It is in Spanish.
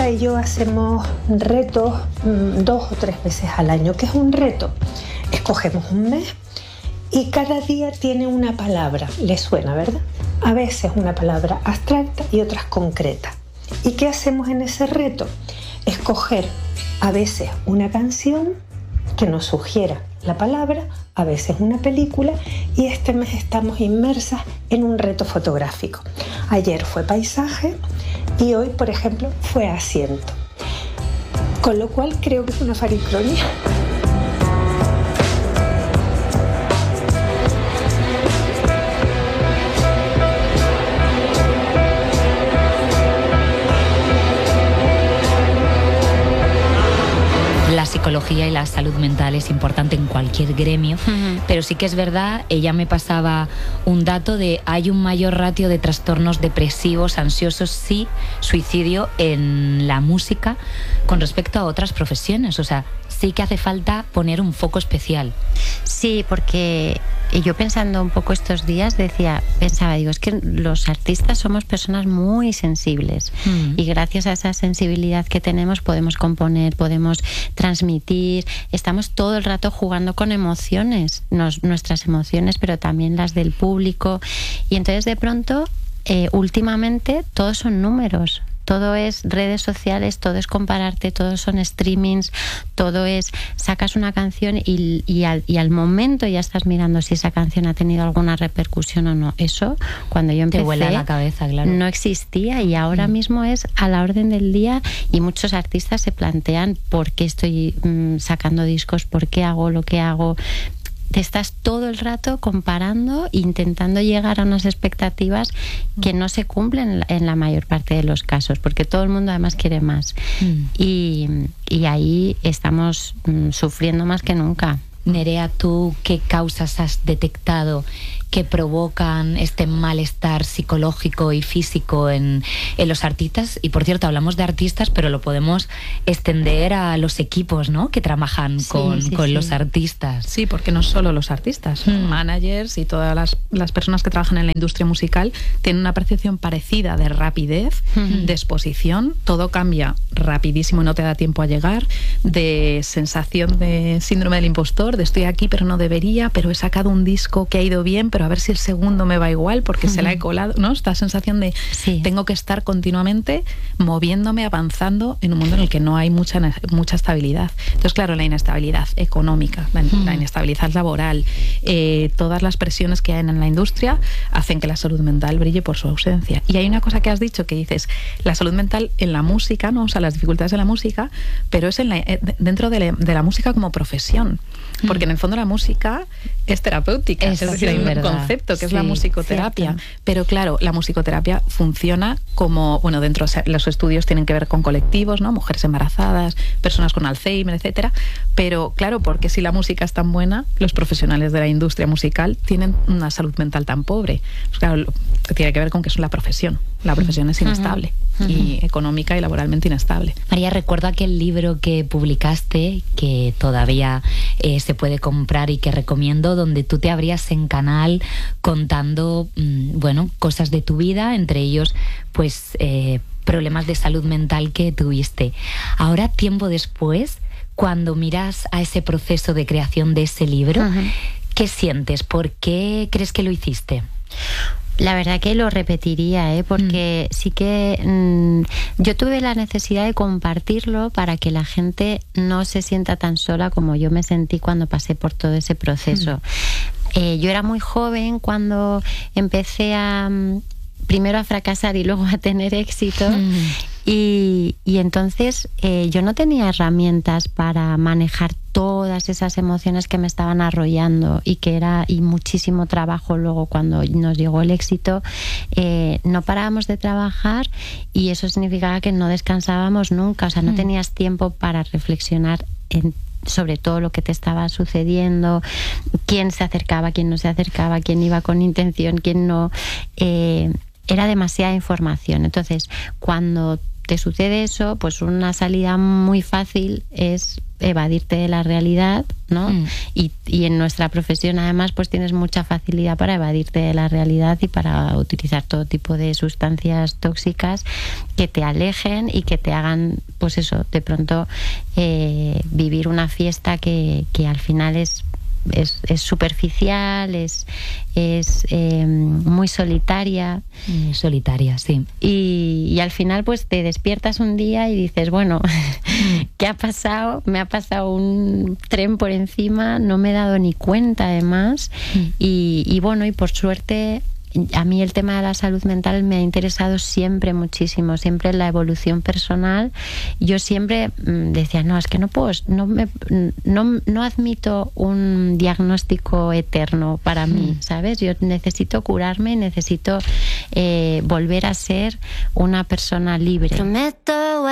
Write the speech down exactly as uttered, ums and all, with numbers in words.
Marta y yo hacemos retos mmm, dos o tres veces al año. ¿Qué es un reto? Escogemos un mes y cada día tiene una palabra. ¿Les suena, verdad? A veces una palabra abstracta y otras concretas. ¿Y qué hacemos en ese reto? Escoger a veces una canción que nos sugiera la palabra, a veces una película, y este mes estamos inmersas en un reto fotográfico. Ayer fue paisaje y hoy, por ejemplo, fue asiento. Con lo cual creo que es una faricronía. La psicología y la salud mental es importante en cualquier gremio, uh-huh. pero sí que es verdad, ella me pasaba un dato de hay un mayor ratio de trastornos depresivos, ansiosos, sí, suicidio en la música con respecto a otras profesiones, o sea, sí que hace falta poner un foco especial. Sí, porque yo pensando un poco estos días decía, pensaba, digo, es que los artistas somos personas muy sensibles mm. y gracias a esa sensibilidad que tenemos podemos componer, podemos transmitir, estamos todo el rato jugando con emociones, nos, nuestras emociones, pero también las del público, y entonces de pronto eh, últimamente todos son números. Todo es redes sociales, todo es compararte, todo son streamings, todo es sacas una canción y, y, al, y al momento ya estás mirando si esa canción ha tenido alguna repercusión o no. Eso, cuando yo empecé, te vuela la cabeza, claro. No existía y ahora mm. mismo es a la orden del día, y muchos artistas se plantean por qué estoy mmm, sacando discos, por qué hago lo que hago. Te estás todo el rato comparando, intentando llegar a unas expectativas que no se cumplen en la mayor parte de los casos, porque todo el mundo además quiere más. Mm. Y, y ahí estamos mm, sufriendo más que nunca. Nerea, ¿tú qué causas has detectado que provocan este malestar psicológico y físico en, en los artistas? Y por cierto, hablamos de artistas, pero lo podemos extender a los equipos, ¿no?, que trabajan sí, con, sí, con sí. los artistas. Sí, porque no solo los artistas, mm. managers y todas las, las personas que trabajan en la industria musical tienen una percepción parecida de rapidez, mm. de exposición, todo cambia rapidísimo y no te da tiempo a llegar, de sensación de síndrome del impostor, de estoy aquí pero no debería, pero he sacado un disco que ha ido bien, pero a ver si el segundo me va igual porque uh-huh. se la he colado, ¿no? Esta sensación de sí. tengo que estar continuamente moviéndome, avanzando en un mundo en el que no hay mucha, mucha estabilidad. Entonces, claro, la inestabilidad económica, la, uh-huh. la inestabilidad laboral, eh, todas las presiones que hay en la industria hacen que la salud mental brille por su ausencia. Y hay una cosa que has dicho que dices, la salud mental en la música, ¿no? O sea, las dificultades de la música, pero es en la, dentro de la, de la música como profesión. Porque en el fondo la música es terapéutica, Eso es decir, hay un verdad. concepto que sí, es la musicoterapia. Cierto. Pero claro, la musicoterapia funciona como, bueno, dentro de los estudios tienen que ver con colectivos, ¿no? Mujeres embarazadas, personas con Alzheimer, etcétera. Pero claro, porque si la música es tan buena, los profesionales de la industria musical tienen una salud mental tan pobre. Pues claro, tiene que ver con que es la profesión. La profesión es inestable uh-huh. Uh-huh. y económica y laboralmente inestable. María, recuerdo aquel libro que publicaste, que todavía eh, se puede comprar y que recomiendo, donde tú te abrías en canal contando, mmm, bueno, cosas de tu vida, entre ellos, pues, eh, problemas de salud mental que tuviste. Ahora, tiempo después, cuando miras a ese proceso de creación de ese libro, uh-huh. ¿qué sientes? ¿Por qué crees que lo hiciste? La verdad que lo repetiría, ¿eh? Porque mm. sí que mmm, yo tuve la necesidad de compartirlo para que la gente no se sienta tan sola como yo me sentí cuando pasé por todo ese proceso. Mm. Eh, yo era muy joven cuando empecé a... primero a fracasar y luego a tener éxito. Mm. Y, y entonces eh, yo no tenía herramientas para manejar todas esas emociones que me estaban arrollando y que era y muchísimo trabajo. Luego cuando nos llegó el éxito eh, no parábamos de trabajar y eso significaba que no descansábamos nunca, o sea, no mm. tenías tiempo para reflexionar en sobre todo lo que te estaba sucediendo, quién se acercaba, quién no se acercaba, quién iba con intención, quién no. Eh, era demasiada información. Entonces, cuando te sucede eso, pues una salida muy fácil es evadirte de la realidad, ¿no? Mm. Y, y en nuestra profesión además pues tienes mucha facilidad para evadirte de la realidad y para utilizar todo tipo de sustancias tóxicas que te alejen y que te hagan, pues eso, de pronto eh, vivir una fiesta que, que al final es Es, es superficial, es, es eh, muy solitaria. Muy solitaria, sí. Y, y al final pues te despiertas un día y dices, bueno, ¿qué ha pasado? Me ha pasado un tren por encima, no me he dado ni cuenta además. Mm. Y, y bueno, y por suerte a mí el tema de la salud mental me ha interesado siempre muchísimo, siempre la evolución personal. Yo siempre decía, no, es que no puedo, no, me, no, no admito un diagnóstico eterno para mí, ¿sabes? Yo necesito curarme, necesito eh, volver a ser una persona libre. Prometo